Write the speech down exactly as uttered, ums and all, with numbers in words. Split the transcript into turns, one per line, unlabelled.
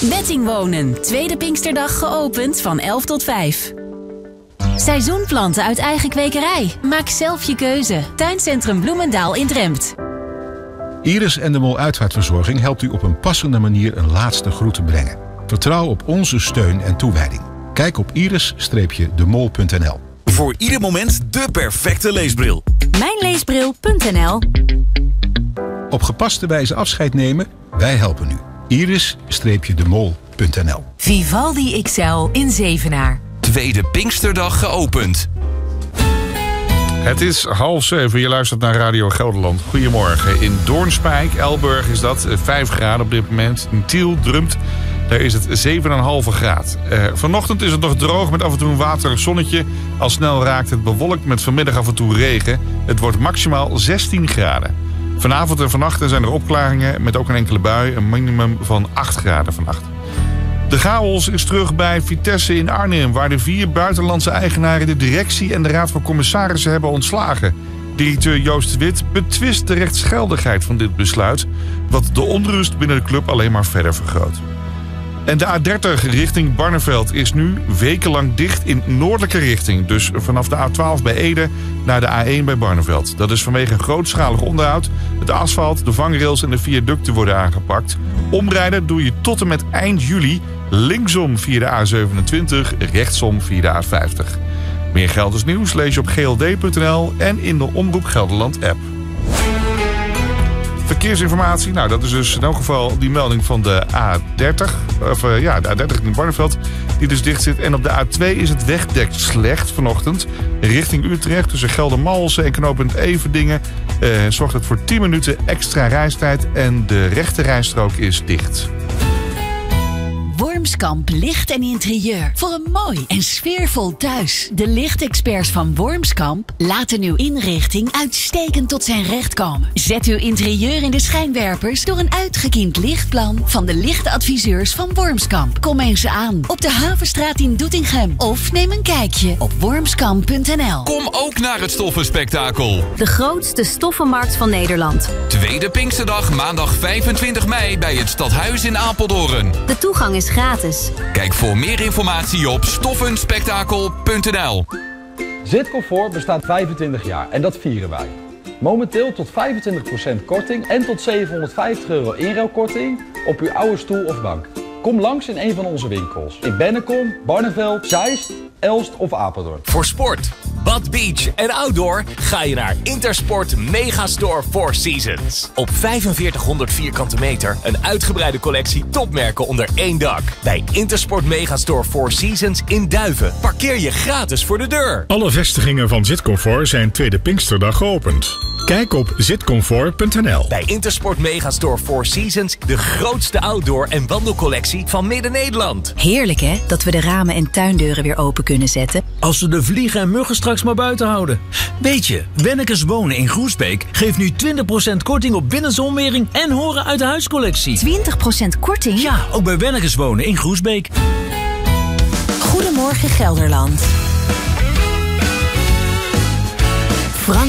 Betting Wonen. Tweede Pinksterdag geopend van elf tot vijf. Seizoenplanten uit eigen kwekerij. Maak zelf je keuze. Tuincentrum Bloemendaal in Drempt.
Iris en de Mol Uitvaartverzorging helpt u op een passende manier een laatste groet te brengen. Vertrouw op onze steun en toewijding. Kijk op iris de mol punt n l.
Voor ieder moment de perfecte leesbril.
Mijnleesbril punt n l.
Op gepaste wijze afscheid nemen? Wij helpen u. iris de mol punt n l.
Vivaldi X L in Zevenaar.
Tweede Pinksterdag geopend.
Het is half zeven, je luistert naar Radio Gelderland. Goedemorgen. In Doornspijk, Elburg is dat vijf graden op dit moment. In Tiel, Drumpt, daar is het zeven komma vijf graad. Uh, vanochtend is het nog droog met af en toe een waterig zonnetje. Al snel raakt het bewolkt met vanmiddag af en toe regen. Het wordt maximaal zestien graden. Vanavond en vannacht zijn er opklaringen met ook een enkele bui. Een minimum van acht graden vannacht. De chaos is terug bij Vitesse in Arnhem, waar de vier buitenlandse eigenaren de directie en de raad van commissarissen hebben ontslagen. Directeur Joost Wit betwist de rechtsgeldigheid van dit besluit, wat de onrust binnen de club alleen maar verder vergroot. En de A dertig richting Barneveld is nu wekenlang dicht in noordelijke richting. Dus vanaf de A twaalf bij Ede naar de A één bij Barneveld. Dat is vanwege grootschalig onderhoud. Het asfalt, de vangrails en de viaducten worden aangepakt. Omrijden doe je tot en met eind juli linksom via de A zevenentwintig, rechtsom via de A vijftig. Meer Gelders nieuws lees je op g l d punt n l en in de Omroep Gelderland app. Verkeersinformatie, nou dat is dus in elk geval die melding van de A dertig. Of uh, ja, de A dertig in Barneveld, die dus dicht zit. En op de A twee is het wegdek slecht vanochtend. Richting Utrecht tussen Geldermalsen en knooppunt Everdingen uh, zorgt het voor tien minuten extra reistijd. En de rechte rijstrook is dicht.
Wormskamp Licht en Interieur. Voor een mooi en sfeervol thuis. De lichtexperts van Wormskamp laten uw inrichting uitstekend tot zijn recht komen. Zet uw interieur in de schijnwerpers door een uitgekiend lichtplan van de lichtadviseurs van Wormskamp. Kom eens aan op de Havenstraat in Doetinchem of neem een kijkje op wormskamp punt n l.
Kom ook naar het Stoffenspektakel.
De grootste stoffenmarkt van Nederland.
Tweede Pinksterdag maandag vijfentwintig mei bij het Stadhuis in Apeldoorn.
De toegang is gratis.
Kijk voor meer informatie op stoffenspektakel punt n l.
Zitcomfort bestaat vijfentwintig jaar en dat vieren wij. Momenteel tot vijfentwintig procent korting en tot zevenhonderdvijftig euro inruilkorting op uw oude stoel of bank. Kom langs in een van onze winkels. In Bennekom, Barneveld, Zeist, Elst of Apeldoorn.
Voor sport, bad, beach en outdoor ga je naar Intersport Megastore Four Seasons. Op vijfenveertighonderd vierkante meter een uitgebreide collectie topmerken onder één dak. Bij Intersport Megastore Four Seasons in Duiven parkeer je gratis voor de deur.
Alle vestigingen van Zitcomfort zijn tweede Pinksterdag geopend. Kijk op zitcomfort punt n l.
Bij Intersport Megastore Four Seasons de grootste outdoor en wandelcollectie van Midden-Nederland.
Heerlijk hè, dat we de ramen en tuindeuren weer open kunnen zetten.
Als we de vliegen en muggen straks maar buiten houden. Weet je, Wennekes Wonen in Groesbeek geeft nu twintig procent korting op binnenzonwering en horen uit de huiscollectie.
twintig procent korting?
Ja, ook bij Wennekes Wonen in Groesbeek.
Goedemorgen Gelderland.